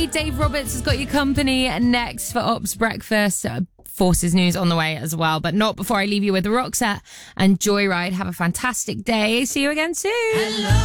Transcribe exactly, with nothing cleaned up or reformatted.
me. Dave Roberts has got your company next for Ops Breakfast. Forces news on the way as well, but not before I leave you with Roxette and Joyride. Have a fantastic day. See you again soon. Hello.